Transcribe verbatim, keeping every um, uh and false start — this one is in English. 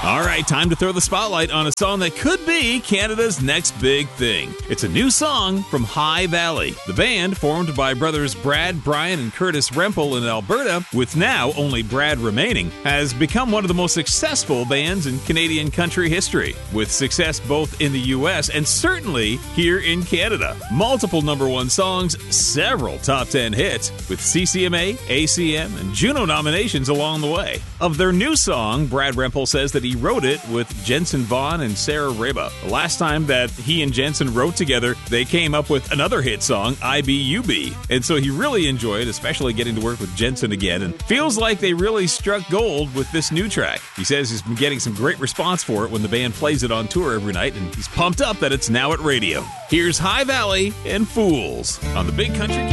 All right, time to throw the spotlight on a song that could be Canada's next big thing. It's a new song from High Valley. The band, formed by brothers Brad, Brian, and Curtis Rempel in Alberta, with now only Brad remaining, has become one of the most successful bands in Canadian country history, with success both in the U S and certainly here in Canada. Multiple number one songs, several top ten hits, with C C M A, A C M, and Juno nominations along the way. Of their new song, Brad Rempel says that he wrote it with Jensen Vaughn and Sarah Reba. The last time that he and Jensen wrote together, they came up with another hit song, I B U B. And so he really enjoyed, especially getting to work with Jensen again, and feels like they really struck gold with this new track. He says he's been getting some great response for it when the band plays it on tour every night, and he's pumped up that it's now at radio. Here's High Valley and Fools on the Big Country